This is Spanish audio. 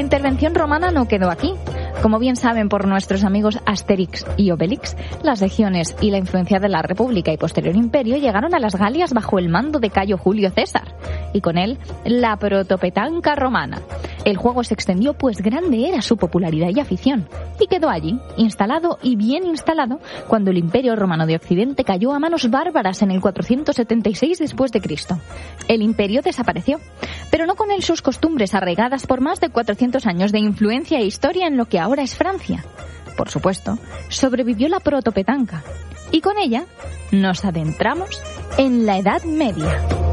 intervención romana no quedó aquí. Como bien saben por nuestros amigos Asterix y Obelix, las legiones y la influencia de la República y posterior imperio llegaron a las Galias bajo el mando de Cayo Julio César, y con él la protopetanca romana. El juego se extendió pues grande era su popularidad y afición, y quedó allí, instalado y bien instalado, cuando el Imperio Romano de Occidente cayó a manos bárbaras en el 476 después de Cristo. El imperio desapareció, pero no con él sus costumbres arraigadas por más de 400 años de influencia e historia en lo que ahora es Francia. Por supuesto, sobrevivió la protopetanca, y con ella nos adentramos en la Edad Media.